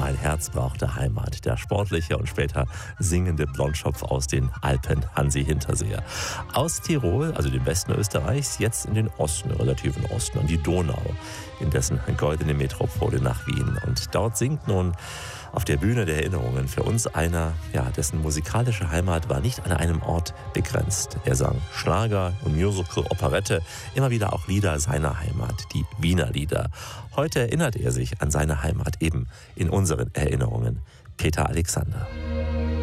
Mein Herz brauchte Heimat. Der sportliche und später singende Blondschopf aus den Alpen, Hansi Hinterseer. Aus Tirol, also dem Westen Österreichs, jetzt in den Osten, relativen Osten, an die Donau, in dessen goldene Metropole nach Wien. Und dort singt nun auf der Bühne der Erinnerungen für uns einer, dessen musikalische Heimat war nicht an einem Ort begrenzt. Er sang Schlager und Musical, Operette, immer wieder auch Lieder seiner Heimat, die Wiener Lieder. Heute erinnert er sich an seine Heimat eben in unseren Erinnerungen. Peter Alexander.